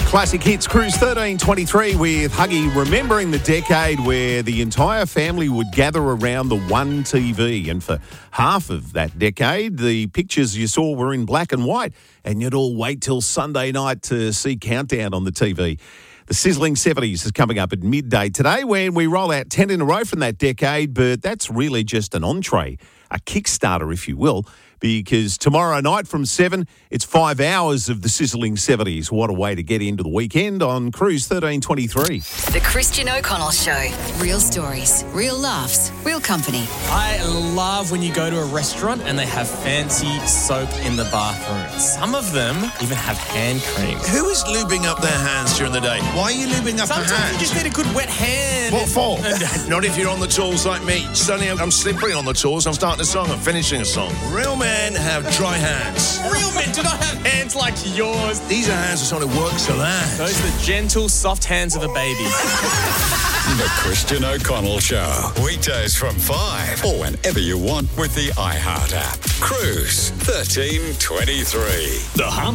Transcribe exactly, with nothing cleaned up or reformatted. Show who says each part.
Speaker 1: Classic Hits Cruise thirteen twenty-three with Huggy remembering the decade where the entire family would gather around the one T V. And for half of that decade, the pictures you saw were in black and white. And you'd all wait till Sunday night to see Countdown on the T V. The Sizzling seventies is coming up at midday today when we roll out ten in a row from that decade. But that's really just an entree, a Kickstarter, if you will. Because tomorrow night from seven, it's five hours of the Sizzling seventies. What a way to get into the weekend on Cruise thirteen twenty-three.
Speaker 2: The Christian O'Connell Show. Real stories, real laughs, real company.
Speaker 3: I love when you go to a restaurant and they have fancy soap in the bathroom. Some of them even have hand cream.
Speaker 4: Who is lubing up their hands during the day? Why are you lubing up
Speaker 3: Sometimes
Speaker 4: your hands?
Speaker 3: you just need a good wet hand.
Speaker 4: What for? Not if you're on the tools like me. Suddenly I'm slippery on the tools. I'm starting a song. I'm finishing a song. Real men have dry hands.
Speaker 3: Real men do not have hands like yours.
Speaker 4: These are hands of someone who works a lot.
Speaker 3: Those are the gentle, soft hands of a baby.
Speaker 5: The Christian O'Connell Show. Weekdays from five or whenever you want with the iHeart app. Cruise thirteen twenty-three. The Hum